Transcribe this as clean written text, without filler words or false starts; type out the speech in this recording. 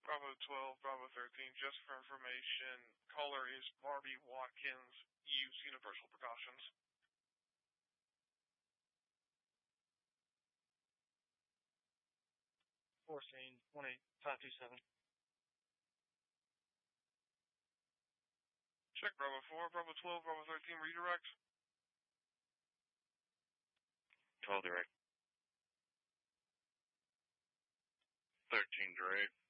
Bravo 12, Bravo 13, just for information, caller is Barbie Watkins. Use universal precautions. Scene 18527. Check Bravo 4, Bravo 12, Bravo 13, redirect. 12 direct. 13 direct.